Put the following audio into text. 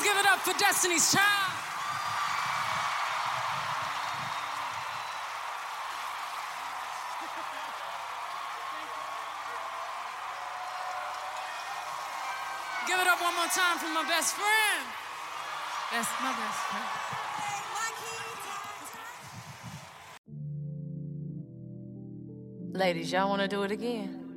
Give it up for Destiny's Child. Give it up one more time for my best friend. That's my best friend. Ladies, y'all want to do it again?